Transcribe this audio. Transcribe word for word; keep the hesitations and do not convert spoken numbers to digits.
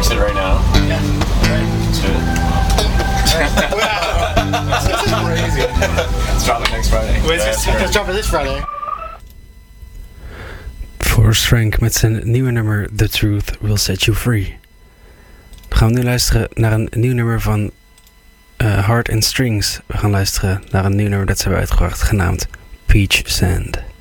fix it right now. Yeah. Let's do it. Wow. This is crazy. Let's drop it next Friday. Wait, let's, let's drop it this Friday. Forrest Frank met zijn nieuwe nummer The Truth Will Set You Free. Dan gaan we nu luisteren naar een nieuw nummer van uh, Heart and Strings. We gaan luisteren naar een nieuw nummer dat ze hebben uitgebracht genaamd Peach Sand.